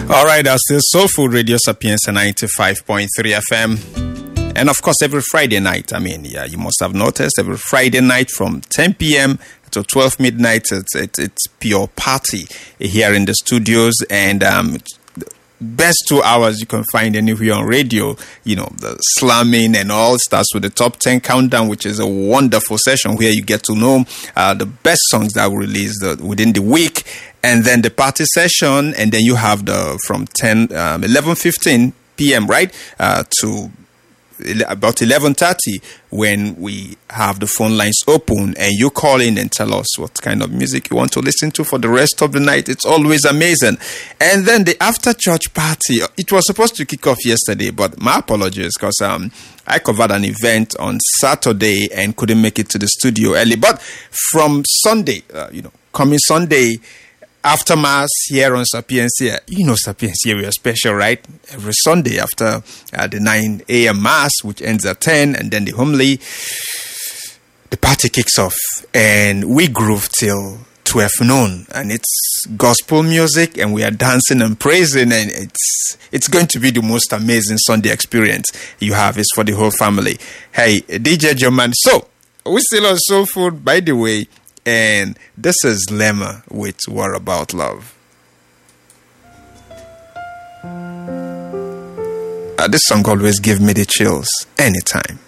All right, that's still Soulful Radio Sapiens 95.3 FM. And of course, every Friday night, you must have noticed, every Friday night from 10 p.m. to 12 midnight, it's pure party here in the studios. And best 2 hours you can find anywhere on radio, the slamming and all starts with the top 10 countdown, which is a wonderful session where you get to know the best songs that were released within the week. And then the party session, and then you have from 11:15 p.m. right to about 11:30 when we have the phone lines open, and you call in and tell us what kind of music you want to listen to for the rest of the night. It's always amazing. And then the after church party, it was supposed to kick off yesterday, but my apologies because I covered an event on Saturday and couldn't make it to the studio early. But from Sunday, coming Sunday, after Mass here on Sapiencia, Sapiencia, we are special, right? Every Sunday after the 9 a.m. Mass, which ends at 10, and then the homily, the party kicks off, and we groove till 12 noon, and it's gospel music, and we are dancing and praising, and it's going to be the most amazing Sunday experience you have. It's for the whole family. Hey, DJ Joman. So, we still on Soul Food, by the way. And this is Lemma with What About Love. This song always gives me the chills anytime.